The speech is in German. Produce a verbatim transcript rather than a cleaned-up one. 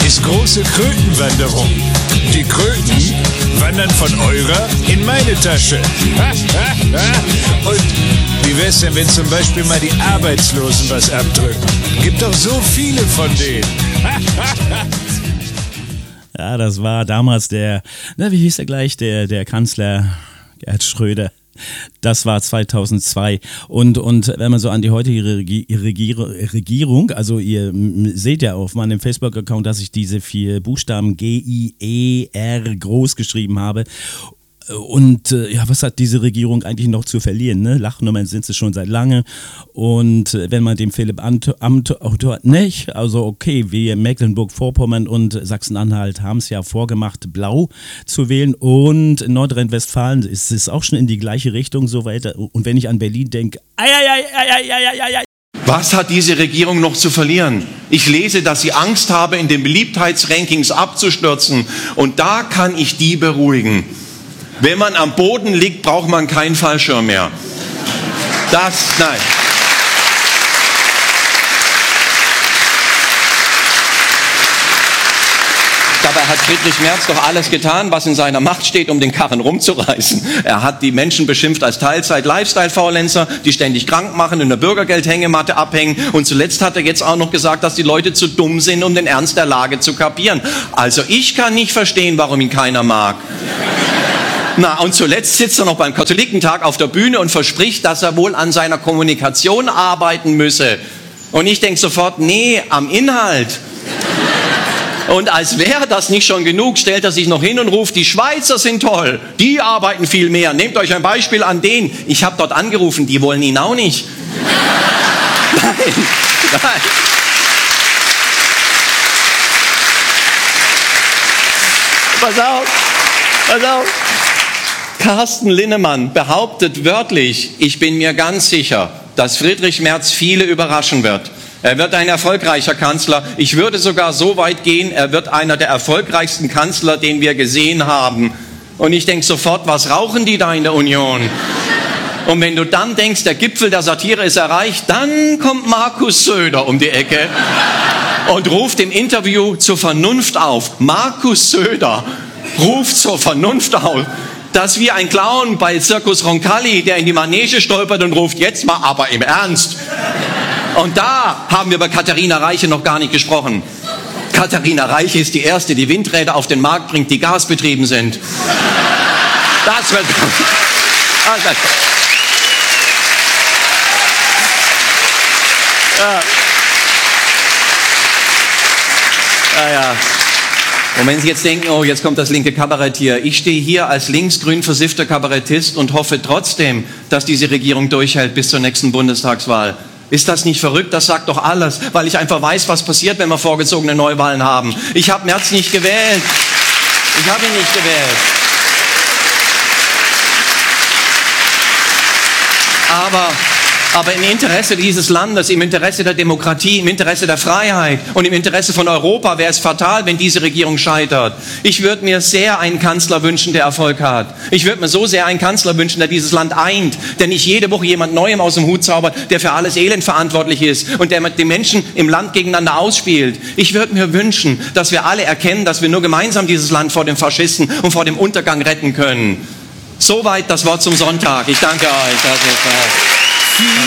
ist große Krötenwanderung. Die Kröten wandern von eurer in meine Tasche. Und wie wär's denn, wenn zum Beispiel mal die Arbeitslosen was abdrücken? Gibt doch so viele von denen. Ja, das war damals der, na, wie hieß er gleich, der, der Kanzler Gerhard Schröder. Das war zweitausendzwei und, und wenn man so an die heutige Regi- Regier- Regierung, also ihr seht ja auf meinem Facebook-Account, dass ich diese vier Buchstaben G I E R groß geschrieben habe. Und äh, ja, was hat diese Regierung eigentlich noch zu verlieren? Ne? Lachnummern sind sie schon seit lange. Und äh, wenn man dem Philipp Amthor nicht, also okay, wir Mecklenburg-Vorpommern und Sachsen-Anhalt haben es ja vorgemacht, blau zu wählen. Und in Nordrhein-Westfalen ist es auch schon in die gleiche Richtung so weiter. Und wenn ich an Berlin denke, ai, ai, ai, ai, ai, ai, ai. Was hat diese Regierung noch zu verlieren? Ich lese, dass sie Angst habe, in den Beliebtheitsrankings abzustürzen. Und da kann ich die beruhigen. Wenn man am Boden liegt, braucht man keinen Fallschirm mehr. Das, nein. Dabei hat Friedrich Merz doch alles getan, was in seiner Macht steht, um den Karren rumzureißen. Er hat die Menschen beschimpft als Teilzeit-Lifestyle-Faulenzer, die ständig krank machen, in der Bürgergeldhängematte abhängen. Und zuletzt hat er jetzt auch noch gesagt, dass die Leute zu dumm sind, um den Ernst der Lage zu kapieren. Also ich kann nicht verstehen, warum ihn keiner mag. Na, und zuletzt sitzt er noch beim Katholikentag auf der Bühne und verspricht, dass er wohl an seiner Kommunikation arbeiten müsse. Und ich denke sofort, nee, am Inhalt. Und als wäre das nicht schon genug, stellt er sich noch hin und ruft, die Schweizer sind toll, die arbeiten viel mehr. Nehmt euch ein Beispiel an den. Ich habe dort angerufen, die wollen ihn auch nicht. Nein, nein. Pass auf, pass auf. Carsten Linnemann behauptet wörtlich, ich bin mir ganz sicher, dass Friedrich Merz viele überraschen wird. Er wird ein erfolgreicher Kanzler. Ich würde sogar so weit gehen, er wird einer der erfolgreichsten Kanzler, den wir gesehen haben. Und ich denke sofort, was rauchen die da in der Union? Und wenn du dann denkst, der Gipfel der Satire ist erreicht, dann kommt Markus Söder um die Ecke und ruft im Interview zur Vernunft auf. Markus Söder ruft zur Vernunft auf. Das ist wie ein Clown bei Circus Roncalli, der in die Manege stolpert und ruft, jetzt mal aber im Ernst. Und da haben wir über Katharina Reiche noch gar nicht gesprochen. Katharina Reiche ist die erste, die Windräder auf den Markt bringt, die gasbetrieben sind. Das wird... Das wird ja. Ja, ja. Und wenn Sie jetzt denken, oh, jetzt kommt das linke Kabarett hier. Ich stehe hier als linksgrün versiffter Kabarettist und hoffe trotzdem, dass diese Regierung durchhält bis zur nächsten Bundestagswahl. Ist das nicht verrückt? Das sagt doch alles, weil ich einfach weiß, was passiert, wenn wir vorgezogene Neuwahlen haben. Ich habe Merz nicht gewählt. Ich habe ihn nicht gewählt. Aber... Aber im Interesse dieses Landes, im Interesse der Demokratie, im Interesse der Freiheit und im Interesse von Europa wäre es fatal, wenn diese Regierung scheitert. Ich würde mir sehr einen Kanzler wünschen, der Erfolg hat. Ich würde mir so sehr einen Kanzler wünschen, der dieses Land eint, der nicht jede Woche jemand Neuem aus dem Hut zaubert, der für alles Elend verantwortlich ist und der mit den Menschen im Land gegeneinander ausspielt. Ich würde mir wünschen, dass wir alle erkennen, dass wir nur gemeinsam dieses Land vor den Faschisten und vor dem Untergang retten können. Soweit das Wort zum Sonntag. Ich danke euch. Das ist, äh